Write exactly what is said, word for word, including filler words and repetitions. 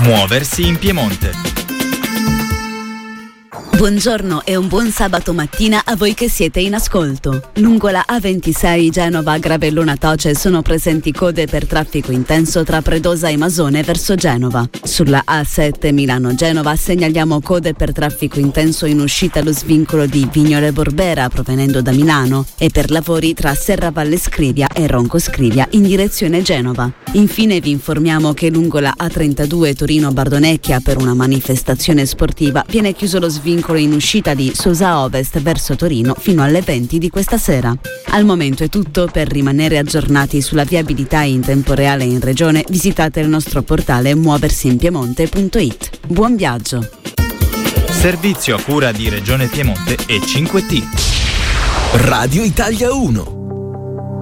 Muoversi in Piemonte. Buongiorno e un buon sabato mattina a voi che siete in ascolto. Lungo la A ventisei Genova-Gravellona Toce sono presenti code per traffico intenso tra Predosa e Masone verso Genova. Sulla A sette Milano-Genova segnaliamo code per traffico intenso in uscita allo svincolo di Vignole Borbera provenendo da Milano e per lavori tra Serravalle Scrivia e Ronco Scrivia in direzione Genova. Infine vi informiamo che lungo la A trentadue Torino-Bardonecchia per una manifestazione sportiva viene chiuso lo svincolo in uscita di Sosa Ovest verso Torino fino alle venti di questa sera. Al momento è tutto. Per rimanere aggiornati sulla viabilità in tempo reale in regione visitate il nostro portale muoversinpiemonte punto it. Buon viaggio! Servizio a cura di Regione Piemonte e cinque T. Radio Italia uno.